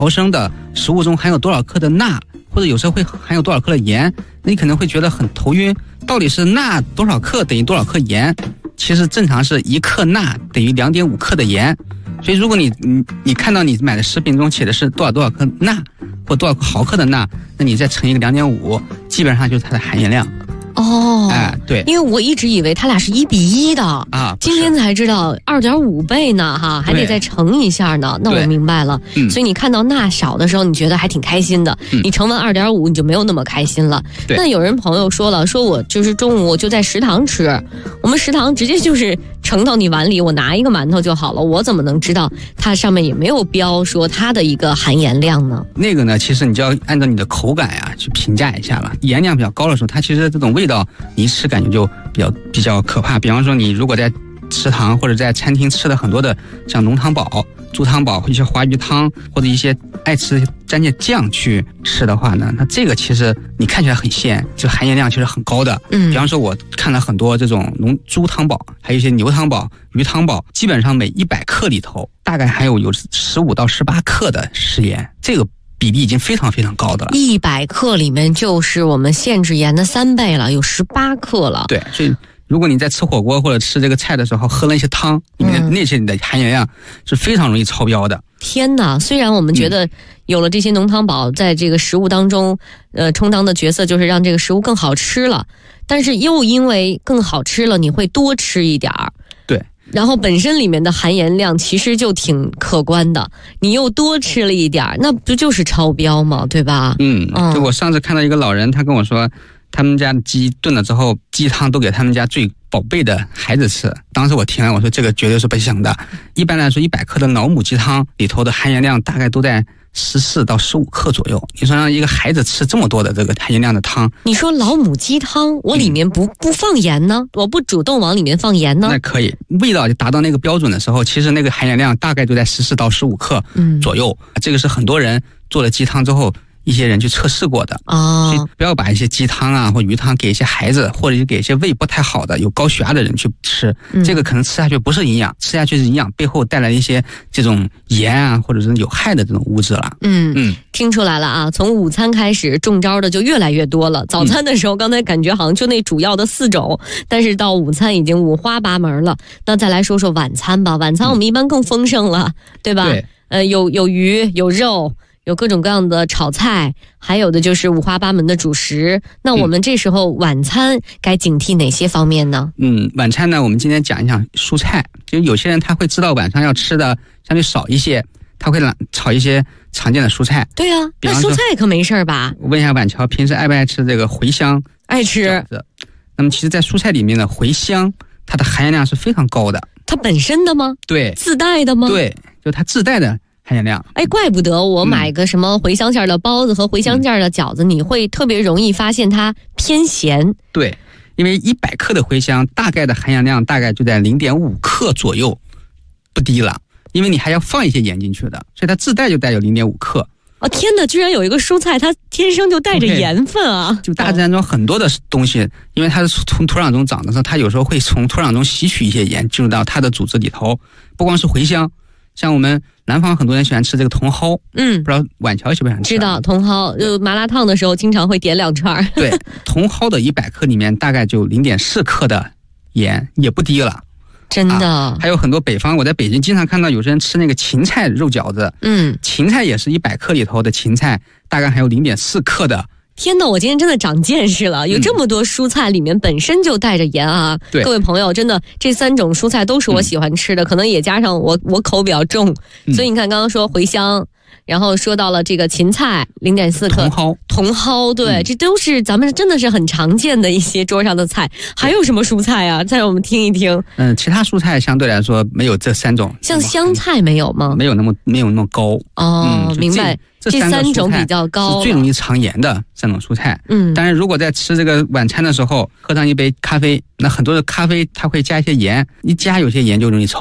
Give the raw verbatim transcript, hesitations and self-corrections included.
毫升的食物中含有多少克的钠，或者有时候会含有多少克的盐，你可能会觉得很头晕，到底是钠多少克等于多少克盐？其实正常是一克钠等于 两点五克的盐。所以如果你你你看到你买的食品中写的是多少多少克钠或多少毫克的钠，那你再乘一个 两点五， 基本上就是它的含盐量。 哦， 哎，对， 因为我一直以为它俩是一比一的啊， 今天才知道 二点五倍呢，哈，还得再乘一下呢。那我明白了，嗯，所以你看到钠少的时候，你觉得还挺开心的，嗯，你乘完 二点五， 你就没有那么开心了。那有人朋友说了，说我就是中午就在食堂吃，我们食堂直接就是盛到你碗里，我拿一个馒头就好了，我怎么能知道它上面也没有标说它的一个含盐量呢？ 那个呢，其实你就要按照你的口感呀去评价一下了。盐量比较高的时候，它其实这种味道你一吃感觉就比较比较可怕。比方说你如果在食堂或者在餐厅吃了很多的像浓汤宝、猪汤宝、一些华鱼汤，或者一些爱吃沾点酱去吃的话呢，那这个其实你看起来很鲜，就含盐量其实很高的。嗯，比方说我看了很多这种浓猪汤宝，还有一些牛汤宝、鱼汤宝，基本上每一百克里头大概还有有十五到十八克的食盐，这个比例已经非常非常高的了。 一百克里面就是我们限制盐的三倍了，有十八克了。 对，所以如果你在吃火锅或者吃这个菜的时候喝了一些汤，里面的那些的含盐量是非常容易超标的。嗯， 天哪！虽然我们觉得有了这些浓汤宝在这个食物当中，呃，充当的角色就是让这个食物更好吃了，但是又因为更好吃了，你会多吃一点儿。 对。 然后本身里面的含盐量其实就挺可观的，你又多吃了一点，那不就是超标吗？对吧？ 嗯，就我上次看到一个老人，他跟我说，他们家的鸡炖了之后，鸡汤都给他们家最宝贝的孩子吃。当时我听了，我说这个绝对是不行的。一般来说，一百克的老母鸡汤里头的含盐量大概都在十四到十五克左右。你说让一个孩子吃这么多的这个含盐量的汤， 你说老母鸡汤，我里面不、嗯、不放盐呢？我不主动往里面放盐呢？ 那可以，味道就达到那个标准的时候，其实那个含盐量大概就在十四到十五克左右。嗯，这个是很多人做了鸡汤之后，一些人去测试过的。哦，所以不要把一些鸡汤啊或鱼汤给一些孩子，或者是给一些胃不太好的有高血压的人去吃，嗯，这个可能吃下去不是营养，吃下去是营养背后带来一些这种盐啊或者是有害的这种物质了。 嗯嗯，听出来了啊，从午餐开始中招的就越来越多了。早餐的时候，嗯，刚才感觉好像就那主要的四种，但是到午餐已经五花八门了。那再来说说晚餐吧，晚餐我们一般更丰盛了，嗯，对吧？对，呃，有有鱼有肉，有各种各样的炒菜，还有的就是五花八门的主食。那我们这时候晚餐该警惕哪些方面呢？ 嗯，晚餐呢，我们今天讲一讲蔬菜。就有些人他会知道晚上要吃的相对少一些，他会炒一些常见的蔬菜。 对啊，那蔬菜可没事吧？ 我问一下婉乔，平时爱不爱吃这个茴香？ 爱吃。 那么其实在蔬菜里面的茴香，它的含盐量是非常高的。 它本身的吗？ 对。 自带的吗？ 对，就它自带的含盐量。 哎，怪不得我买个什么茴香馅的包子和茴香馅的饺子，嗯，你会特别容易发现它偏咸。 对，因为一百克的茴香大概的含盐量大概就在 零点五克左右，不低了。因为你还要放一些盐进去的，所以它自带就带有 零点五克。 哦，天哪，居然有一个蔬菜它天生就带着盐分啊！ 就大自然中很多的东西，因为它是从土壤中长的时候，它有时候会从土壤中吸取一些盐进入到它的组织里头。不光是茴香，像我们南方很多人喜欢吃这个茼蒿，嗯，不知道婉乔喜不喜欢吃？ 知道茼蒿，就麻辣烫的时候经常会点两串。 对，茼蒿的一百克里面大概就 零点四克的盐，也不低了。 真的， 啊，还有很多北方，我在北京经常看到有些人吃那个芹菜肉饺子，嗯，芹菜也是一百克里头的芹菜，大概还有 零点四克的。 天哪，我今天真的长见识了，有这么多蔬菜里面本身就带着盐啊！嗯，各位朋友，真的这三种蔬菜都是我喜欢吃的，嗯，可能也加上我我口比较重，嗯，所以你看刚刚说茴香。然后说到了这个芹菜 零点四克， 茼蒿， 茼蒿，对，嗯，这都是咱们真的是很常见的一些桌上的菜。还有什么蔬菜啊？再让我们听一听。 嗯，其他蔬菜相对来说没有这三种， 像香菜没有吗？ 没有那么没有那么高。 哦，嗯，明白。这三种比较高， 是最容易藏盐的三种蔬菜。嗯，但是如果在吃这个晚餐的时候喝上一杯咖啡，那很多的咖啡它会加一些盐，一加有些盐就容易超